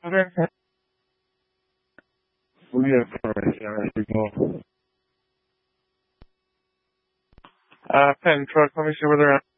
Penn truck, let me see where they're at.